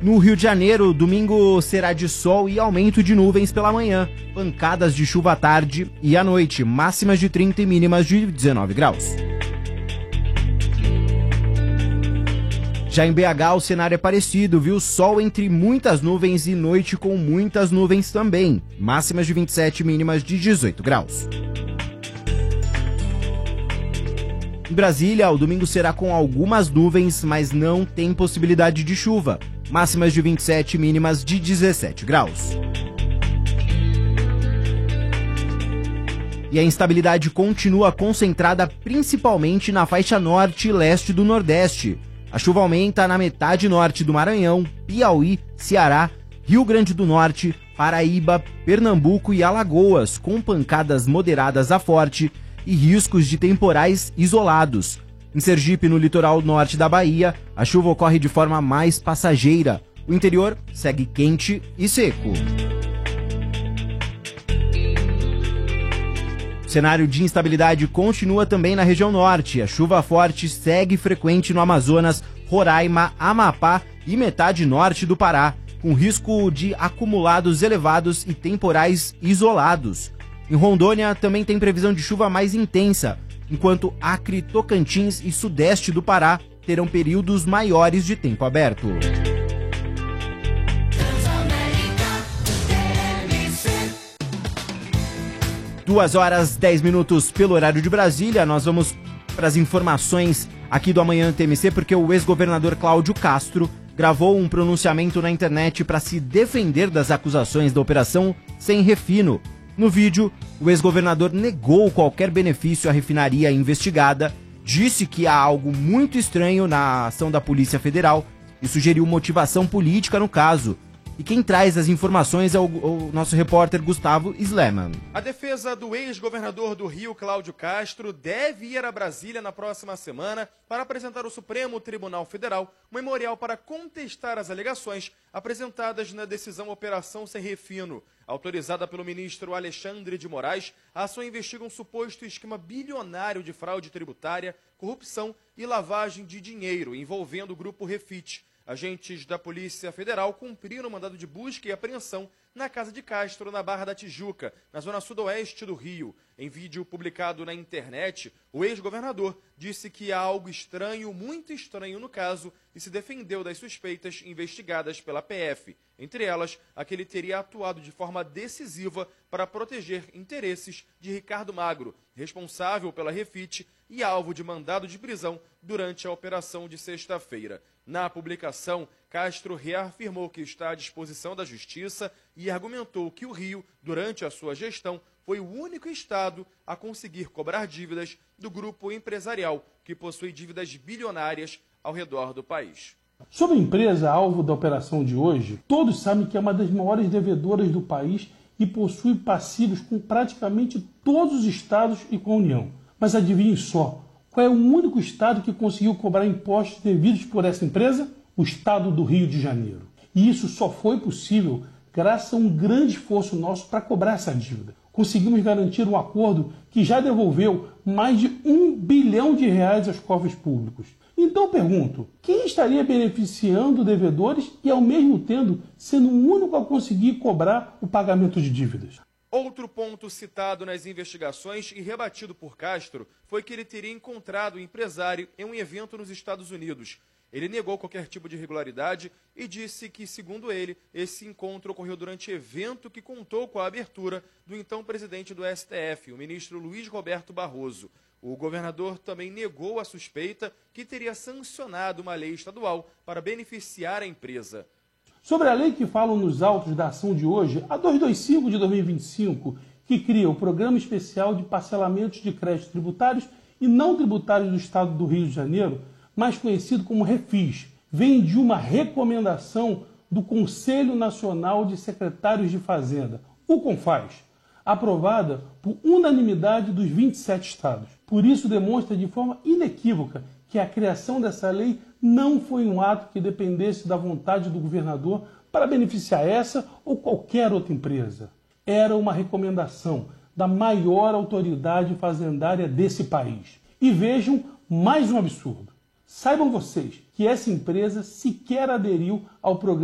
No Rio de Janeiro, domingo será de sol e aumento de nuvens pela manhã, pancadas de chuva à tarde e à noite, máximas de 30 e mínimas de 19 graus. Já em BH, o cenário é parecido, viu? Sol entre muitas nuvens e noite com muitas nuvens também, máximas de 27 e mínimas de 18 graus. Em Brasília, o domingo será com algumas nuvens, mas não tem possibilidade de chuva. Máximas de 27 e mínimas de 17 graus. E a instabilidade continua concentrada principalmente na faixa norte e leste do Nordeste. A chuva aumenta na metade norte do Maranhão, Piauí, Ceará, Rio Grande do Norte, Paraíba, Pernambuco e Alagoas, com pancadas moderadas a forte e riscos de temporais isolados. Em Sergipe, no litoral norte da Bahia, a chuva ocorre de forma mais passageira. O interior segue quente e seco. O cenário de instabilidade continua também na região norte. A chuva forte segue frequente no Amazonas, Roraima, Amapá e metade norte do Pará, com risco de acumulados elevados e temporais isolados. Em Rondônia também tem previsão de chuva mais intensa, enquanto Acre, Tocantins e sudeste do Pará terão períodos maiores de tempo aberto. 2h10 pelo horário de Brasília. Nós vamos para as informações aqui do Amanhã TMC, porque o ex-governador Cláudio Castro gravou um pronunciamento na internet para se defender das acusações da Operação Sem Refino. No vídeo, o ex-governador negou qualquer benefício à refinaria investigada, disse que há algo muito estranho na ação da Polícia Federal e sugeriu motivação política no caso. E quem traz as informações é o nosso repórter Gustavo Sleman. A defesa do ex-governador do Rio, Cláudio Castro, deve ir a Brasília na próxima semana para apresentar ao Supremo Tribunal Federal um memorial para contestar as alegações apresentadas na decisão Operação Sem Refino. Autorizada pelo ministro Alexandre de Moraes, a ação investiga um suposto esquema bilionário de fraude tributária, corrupção e lavagem de dinheiro envolvendo o grupo Refit. Agentes da Polícia Federal cumpriram o mandado de busca e apreensão na casa de Castro, na Barra da Tijuca, na zona sudoeste do Rio. Em vídeo publicado na internet, o ex-governador disse que há algo estranho, muito estranho no caso, e se defendeu das suspeitas investigadas pela PF. Entre elas, a que ele teria atuado de forma decisiva para proteger interesses de Ricardo Magro, responsável pela Refit e alvo de mandado de prisão durante a operação de sexta-feira. Na publicação, Castro reafirmou que está à disposição da Justiça e argumentou que o Rio, durante a sua gestão, foi o único estado a conseguir cobrar dívidas do grupo empresarial, que possui dívidas bilionárias ao redor do país. Sobre a empresa alvo da operação de hoje, todos sabem que é uma das maiores devedoras do país e possui passivos com praticamente todos os estados e com a União. Mas adivinhe só, qual é o único estado que conseguiu cobrar impostos devidos por essa empresa? O estado do Rio de Janeiro. E isso só foi possível graças a um grande esforço nosso para cobrar essa dívida. Conseguimos garantir um acordo que já devolveu mais de R$1 bilhão aos cofres públicos. Então pergunto, quem estaria beneficiando devedores e ao mesmo tempo sendo o único a conseguir cobrar o pagamento de dívidas? Outro ponto citado nas investigações e rebatido por Castro foi que ele teria encontrado o empresário em um evento nos Estados Unidos. Ele negou qualquer tipo de irregularidade e disse que, segundo ele, esse encontro ocorreu durante evento que contou com a abertura do então presidente do STF, o ministro Luiz Roberto Barroso. O governador também negou a suspeita que teria sancionado uma lei estadual para beneficiar a empresa. Sobre a lei que falam nos autos da ação de hoje, a 225 de 2025, que cria o Programa Especial de Parcelamentos de Créditos Tributários e Não Tributários do Estado do Rio de Janeiro, mais conhecido como Refis, vem de uma recomendação do Conselho Nacional de Secretários de Fazenda, o CONFAZ, aprovada por unanimidade dos 27 estados. Por isso demonstra de forma inequívoca que a criação dessa lei não foi um ato que dependesse da vontade do governador para beneficiar essa ou qualquer outra empresa. Era uma recomendação da maior autoridade fazendária desse país. E vejam mais um absurdo. Saibam vocês que essa empresa sequer aderiu ao programa